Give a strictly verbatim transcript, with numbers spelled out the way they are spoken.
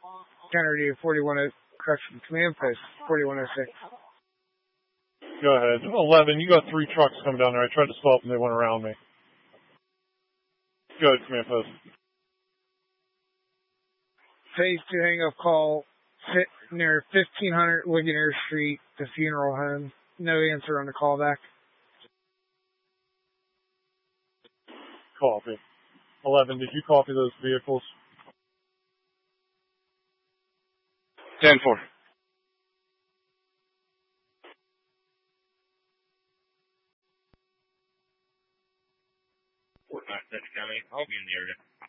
Counter to forty-one oh, correction, command post forty-one oh six. Go ahead. eleven, you got three trucks coming down there. I tried to stop them, they went around me. Go ahead, command post. Phase two hang-up call near fifteen hundred Ligonier Street, the funeral home. No answer on the callback. Copy. eleven, did you copy those vehicles? ten four. Fort Knox, Dutch County. I'll be in the area.